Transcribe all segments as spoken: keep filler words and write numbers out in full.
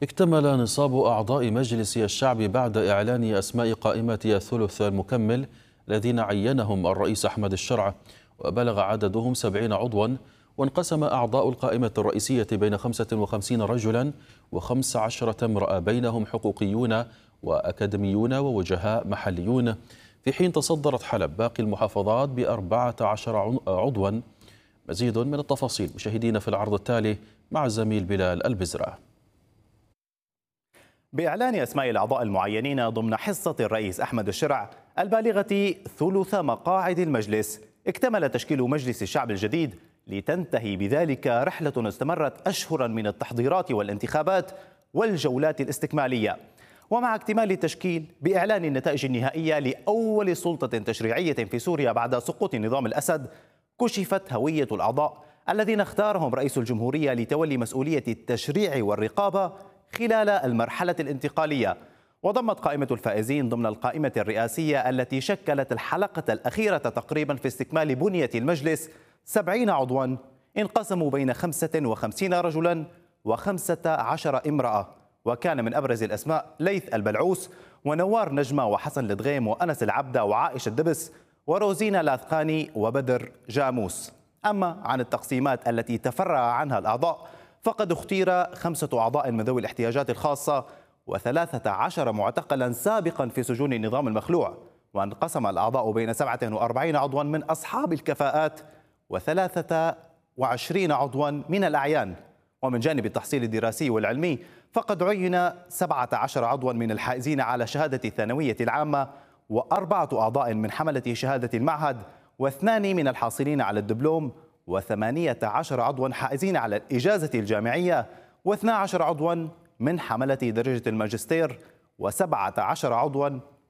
اكتمل نصاب أعضاء مجلس الشعب بعد إعلان أسماء قائمة الثلث المكمل الذين عينهم الرئيس أحمد الشرع، وبلغ عددهم سبعين عضوا. وانقسم أعضاء القائمة الرئيسية بين خمسة وخمسين رجلا وخمس عشرة امرأة، بينهم حقوقيون وأكاديميون ووجهاء محليون، في حين تصدرت حلب باقي المحافظات بأربعة عشر عضوا. مزيد من التفاصيل مشاهدينا في العرض التالي مع الزميل بلال البزرة. بإعلان أسماء الأعضاء المعينين ضمن حصة الرئيس أحمد الشرع البالغة ثلث مقاعد المجلس، اكتمل تشكيل مجلس الشعب الجديد، لتنتهي بذلك رحلة استمرت أشهرا من التحضيرات والانتخابات والجولات الاستكمالية. ومع اكتمال التشكيل بإعلان النتائج النهائية لأول سلطة تشريعية في سوريا بعد سقوط نظام الأسد، كشفت هوية الأعضاء الذين اختارهم رئيس الجمهورية لتولي مسؤولية التشريع والرقابة خلال المرحلة الانتقالية. وضمت قائمة الفائزين ضمن القائمة الرئاسية التي شكلت الحلقة الأخيرة تقريبا في استكمال بنية المجلس سبعين عضوا، انقسموا بين خمسة وخمسين رجلا وخمسة عشر امرأة. وكان من أبرز الأسماء ليث البلعوس ونوار نجمة وحسن لدغيم وأنس العبدة وعائشة الدبس وروزينا لاثقاني وبدر جاموس. أما عن التقسيمات التي تفرع عنها الأعضاء، فقد اختير خمسة أعضاء من ذوي الاحتياجات الخاصة وثلاثة عشر معتقلا سابقا في سجون النظام المخلوع. وانقسم الأعضاء بين سبعة وأربعين عضوا من أصحاب الكفاءات وثلاثة وعشرين عضوا من الأعيان. ومن جانب التحصيل الدراسي والعلمي، فقد عين سبعة عشر عضوا من الحائزين على شهادة الثانوية العامة، وأربعة أعضاء من حملة شهادة المعهد، واثنان من الحاصلين على الدبلوم، وثمانية عشر عضوا حائزين على الإجازة الجامعية، واثنى عشر عضوا من حملة درجة الماجستير، وسبعة عشر عضوا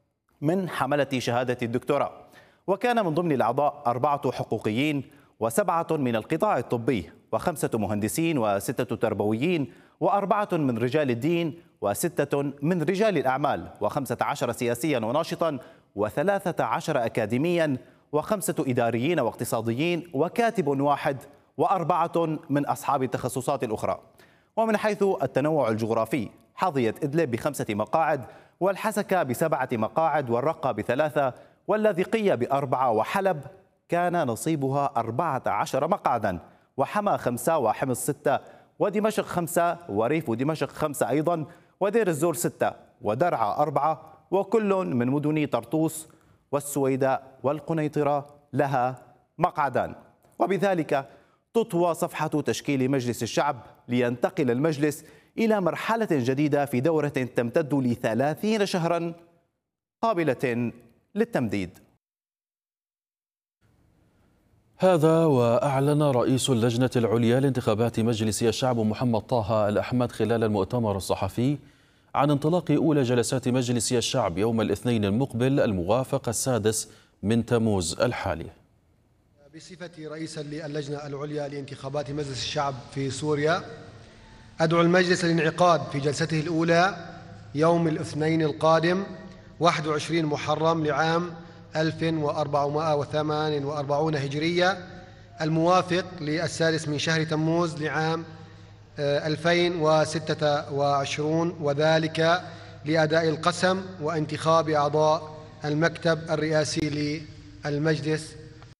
من حملة شهادة الدكتوراه. وكان من ضمن الأعضاء أربعة حقوقيين وسبعة من القطاع الطبي، وخمسة مهندسين وستة تربويين، وأربعة من رجال الدين، وستة من رجال الأعمال، وخمسة عشر سياسيا وناشطا، وثلاثة عشر أكاديميا، وخمسة إداريين واقتصاديين، وكاتب واحد، وأربعة من أصحاب التخصصات الأخرى. ومن حيث التنوع الجغرافي، حظيت إدلب بخمسة مقاعد، والحسكة بسبعة مقاعد، والرقة بثلاثة، واللاذقية بأربعة، وحلب كان نصيبها أربعة عشر مقعدا، وحما خمسة، وحمص ستة، ودمشق خمسة، وريف دمشق خمسة أيضا، ودير الزور ستة، ودرعا أربعة، وكل من مدن طرطوس والسويداء والقنيطرة لها مقعدان. وبذلك تطوى صفحة تشكيل مجلس الشعب، لينتقل المجلس إلى مرحلة جديدة في دورة تمتد لثلاثين شهرا قابلة للتمديد. هذا وأعلن رئيس اللجنة العليا لانتخابات مجلس الشعب محمد طه الأحمد خلال المؤتمر الصحفي عن انطلاق أولى جلسات مجلس الشعب يوم الاثنين المقبل الموافق السادس من تموز الحالي. بصفتي رئيسا للجنة العليا لانتخابات مجلس الشعب في سوريا، أدعو المجلس للانعقاد في جلسته الأولى يوم الاثنين القادم واحد وعشرين محرم لعام ألف وأربعمائة وثمانية وأربعين هجرية، الموافق للسادس من شهر تموز لعام ألفين وستة وعشرين، وذلك لأداء القسم وانتخاب أعضاء المكتب الرئاسي للمجلس.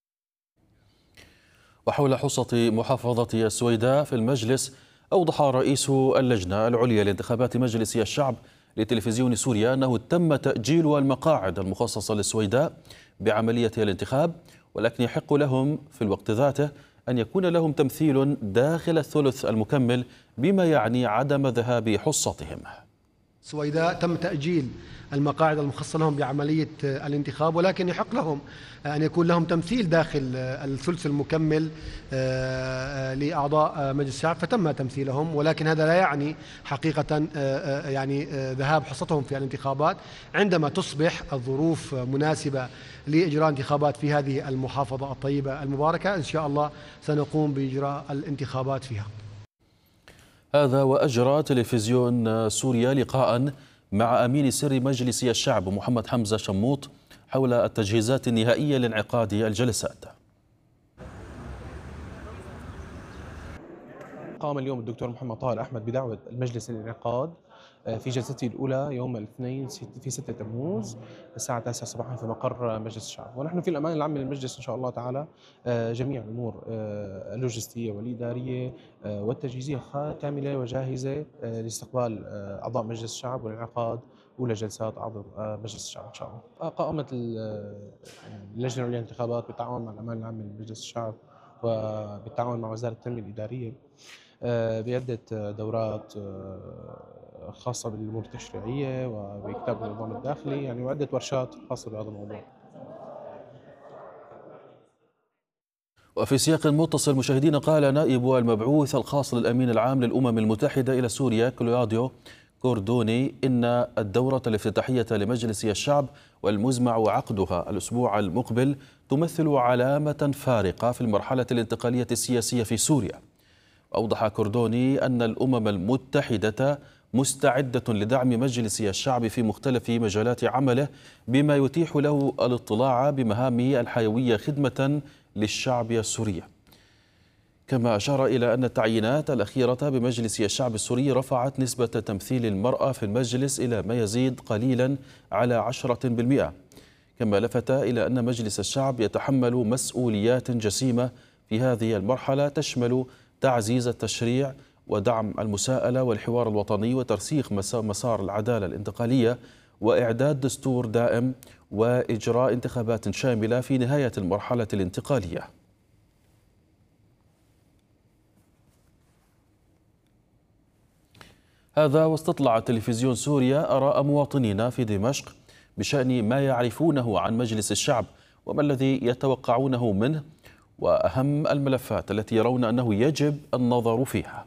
وحول حصة محافظة السويداء في المجلس، أوضح رئيس اللجنة العليا لانتخابات مجلس الشعب لتلفزيون سوريا أنه تم تأجيل المقاعد المخصصة للسويداء بعملية الانتخاب، ولكن يحق لهم في الوقت ذاته أن يكون لهم تمثيل داخل الثلث المكمل، بما يعني عدم ذهاب حصتهم. السويداء تم تأجيل المقاعد المخصصة لهم بعملية الانتخاب، ولكن يحق لهم أن يكون لهم تمثيل داخل الثلث المكمل لأعضاء مجلس الشعب، فتم تمثيلهم، ولكن هذا لا يعني حقيقة يعني ذهاب حصتهم في الانتخابات. عندما تصبح الظروف مناسبة لإجراء انتخابات في هذه المحافظة الطيبة المباركة، إن شاء الله سنقوم بإجراء الانتخابات فيها. هذا وأجرى تلفزيون سوريا لقاء مع أمين سر مجلس الشعب محمد حمزة شموط حول التجهيزات النهائية لانعقاد الجلسات. قام اليوم الدكتور محمد طاهر أحمد بدعوة المجلس للانعقاد في جلسته الأولى يوم الاثنين في ستة تموز الساعة التاسعة صباحا في مقر مجلس الشعب. ونحن في الأمانة العامة للمجلس إن شاء الله تعالى جميع الأمور اللوجستية والإدارية والتجهيزية كاملة وجاهزة لاستقبال أعضاء مجلس الشعب والانعقاد أولى جلسات أعضاء مجلس الشعب إن شاء الله. قامت اللجنة للانتخابات بالتعاون مع الأمانة العامة لمجلس الشعب وبالتعاون مع وزارة التنمية الإدارية بعدة دورات خاصة بالأمور التشريعية وبكتاب النظام الداخلي، يعني وعدة ورشات خاصة بهذا الموضوع. وفي سياق متصل مشاهدينا، قال نائب المبعوث الخاص للأمين العام للأمم المتحدة إلى سوريا كلوديو كوردوني إن الدورة الافتتاحية لمجلس الشعب والمزمع عقدها الأسبوع المقبل تمثل علامة فارقة في المرحلة الانتقالية السياسية في سوريا. أوضح كوردوني أن الأمم المتحدة مستعدة لدعم مجلس الشعب في مختلف مجالات عمله بما يتيح له الاطلاع بمهامه الحيوية خدمة للشعب السوري. كما أشار إلى أن التعيينات الأخيرة بمجلس الشعب السوري رفعت نسبة تمثيل المرأة في المجلس إلى ما يزيد قليلا على عشرة بالمئة. كما لفت إلى أن مجلس الشعب يتحمل مسؤوليات جسيمة في هذه المرحلة تشمل تعزيز التشريع ودعم المساءلة والحوار الوطني وترسيخ مسار العدالة الانتقالية وإعداد دستور دائم وإجراء انتخابات شاملة في نهاية المرحلة الانتقالية. هذا واستطلع تلفزيون سوريا آراء مواطنين في دمشق بشأن ما يعرفونه عن مجلس الشعب وما الذي يتوقعونه منه وأهم الملفات التي يرون أنه يجب النظر فيها.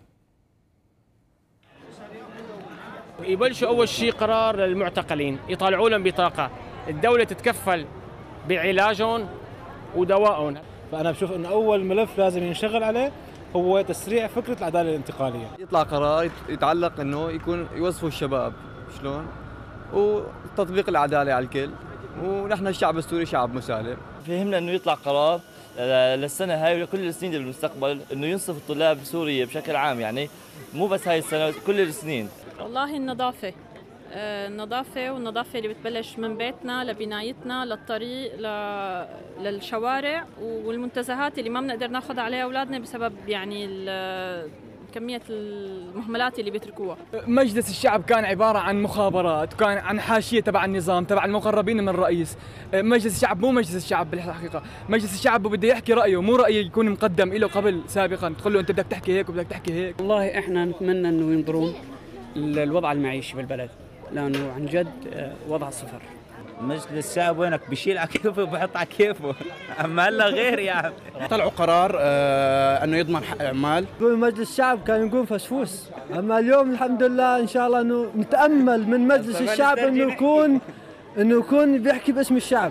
يبلشوا أول شيء قرار للمعتقلين، يطالعوا لهم بطاقة، الدولة تتكفل بعلاجهم ودوائهم. فأنا بشوف أنه أول ملف لازم ينشغل عليه هو تسريع فكرة العدالة الانتقالية. يطلع قرار يتعلق أنه يكون يوظفوا الشباب شلون وتطبيق العدالة على الكل، ونحن الشعب السوري شعب مسالم. فهمنا أنه يطلع قرار للسنة هاي ولكل السنين اللي بالمستقبل أنه ينصف الطلاب بسوريا بشكل عام، يعني مو بس هاي السنة كل السنين. والله النظافة النظافة والنظافة اللي بتبلش من بيتنا لبنايتنا للطريق للشوارع والمنتزهات اللي ما بنقدر ناخذ عليها أولادنا بسبب يعني كمية المهملات اللي بيتركوها. مجلس الشعب كان عبارة عن مخابرات، كان عن حاشية تبع النظام تبع المقربين من الرئيس. مجلس الشعب مو مجلس الشعب بالحقيقة، مجلس الشعب بده يحكي رأيه مو رأيه يكون مقدم له قبل سابقا تقول له أنت بدك تحكي هيك وبدك تحكي هيك. والله إحنا نتمنى إنه ينظرون الوضع المعيشي بالبلد لأنه عن جد وضع صفر. مجلس الشعب وينك بيشيل على كيفه وبحط على كيفه، اما هلا غير يعني. طلعوا قرار آه انه يضمن حق الاعمال. مجلس الشعب كان يكون فسفوس، اما اليوم الحمد لله ان شاء الله انه نتامل من مجلس الشعب انه يكون انه يكون بيحكي باسم الشعب.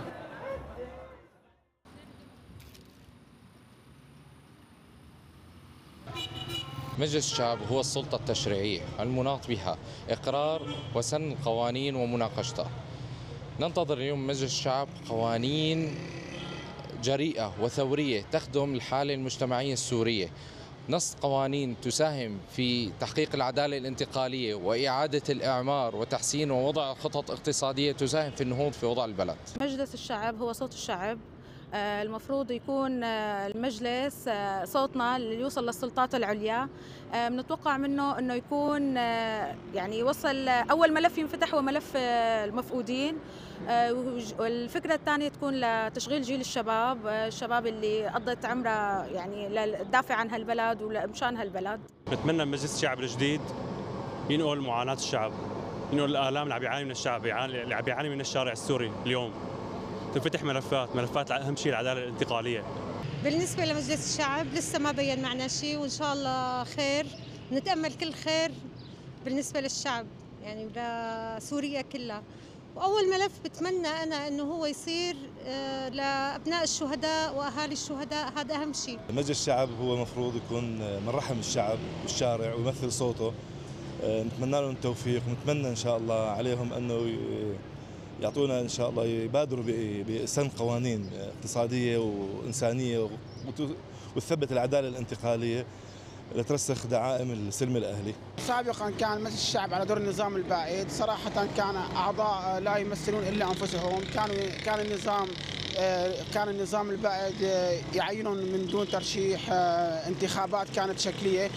مجلس الشعب هو السلطة التشريعية المناط بها إقرار وسن القوانين ومناقشتها. ننتظر اليوم مجلس الشعب قوانين جريئة وثورية تخدم الحالة المجتمعية السورية، نص قوانين تساهم في تحقيق العدالة الانتقالية وإعادة الإعمار وتحسين ووضع خطط اقتصادية تساهم في النهوض في وضع البلد. مجلس الشعب هو صوت الشعب، المفروض يكون المجلس صوتنا اللي يوصل للسلطات العليا. بنتوقع منه انه يكون يعني يوصل اول ملف ينفتح هو ملف المفقودين، والفكره الثانيه تكون لتشغيل جيل الشباب، الشباب اللي قضت عمرها يعني للدافع عن هالبلد ومشان هالبلد. بتمنى مجلس الشعب الجديد ينقل معاناه الشعب، ينقل الالام اللي عم يعاني من الشعب، اللي عم يعاني من الشارع السوري اليوم. تنفتح ملفات ملفات اهم شيء العداله الانتقاليه. بالنسبه لمجلس الشعب لسه ما بين معنا شيء، وان شاء الله خير، نتامل كل خير بالنسبه للشعب يعني لسوريا كلها. واول ملف بتمنى انا انه هو يصير لابناء الشهداء واهالي الشهداء، هذا اهم شيء. مجلس الشعب هو مفروض يكون من رحم الشعب والشارع ويمثل صوته. نتمنى لهم التوفيق ونتمنى ان شاء الله عليهم انه يعطونا ان شاء الله يبادروا بسن قوانين اقتصاديه وانسانيه وتثبت العداله الانتقاليه لترسخ دعائم السلم الأهلي. سابقا كان مجلس الشعب على دور النظام البائد، صراحة كان أعضاء لا يمثلون إلا أنفسهم، كانوا كان النظام كان النظام البائد يعينون من دون ترشيح، انتخابات كانت شكلية.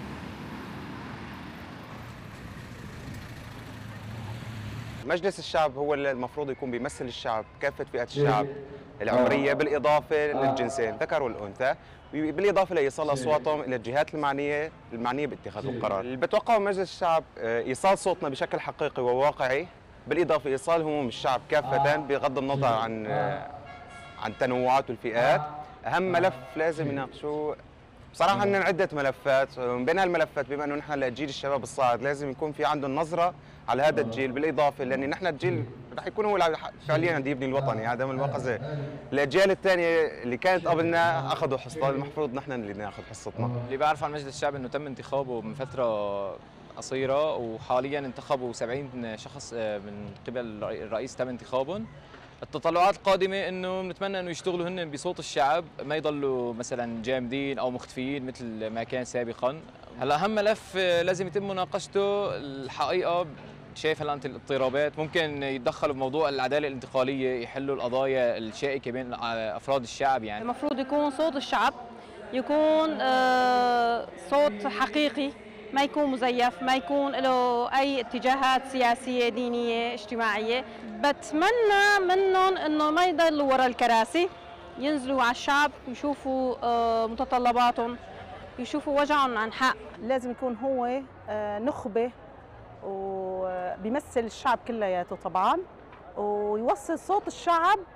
مجلس الشعب هو اللي المفروض يكون بيمثل الشعب، كافة فئات الشعب العمرية، بالإضافة للجنسين الذكر والأنثى، بالإضافة لإيصال أصواتهم إلى الجهات المعنية المعنية باتخاذ القرار. اللي بتوقعه من مجلس الشعب إيصال صوتنا بشكل حقيقي وواقعي، بالإضافة إيصال هموم الشعب كافة بغض النظر عن عن تنوعات الفئات. أهم ملف لازم يناقشوه بصراحة عندنا عدة ملفات، ومن بين هالملفات بما انه نحن لجيل الشباب الصاعد لازم يكون في عندهم نظرة على هذا الجيل، بالاضافة لان نحن الجيل رح يكون هو فعليا اللي يبني الوطن، عدم المؤاخذة. الاجيال الثانية اللي كانت قبلنا اخذوا حصة، المفروض نحن اللي ناخذ حصتنا. اللي بعرف عن مجلس الشعب انه تم انتخابه من فترة قصيرة، وحاليا انتخبوا سبعين شخص من قبل الرئيس تم انتخابهم. التطلعات القادمة انه بنتمنى انه يشتغلوا هن بصوت الشعب، ما يضلوا مثلا جامدين او مختفيين مثل ما كان سابقا. هلا اهم ملف لازم يتم مناقشته الحقيقة، شايف هلا انت الاضطرابات، ممكن يتدخلوا بموضوع العدالة الانتقالية، يحلوا القضايا الشائكة بين افراد الشعب. يعني المفروض يكون صوت الشعب يكون آه صوت حقيقي، ما يكون مزيف، ما يكون له أي اتجاهات سياسية دينية اجتماعية. بتمنى منهم إنه ما يضلوا وراء الكراسي، ينزلوا على الشعب، يشوفوا متطلباتهم، يشوفوا وجعهم عن حق. لازم يكون هو نخبة وبيمثل الشعب كلياته طبعا، ويوصل صوت الشعب